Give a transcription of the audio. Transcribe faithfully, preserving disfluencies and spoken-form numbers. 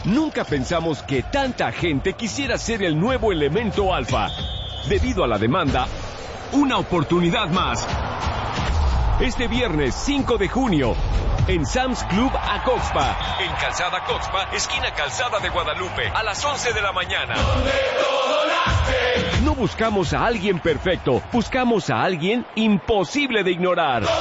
Nunca pensamos que tanta gente quisiera ser el nuevo elemento alfa. Debido a la demanda, una oportunidad más. Este viernes cinco de junio, en Sam's Club Acoxpa, en Calzada Acoxpa, esquina Calzada de Guadalupe, a las once de la mañana. No buscamos a alguien perfecto, buscamos a alguien imposible de ignorar.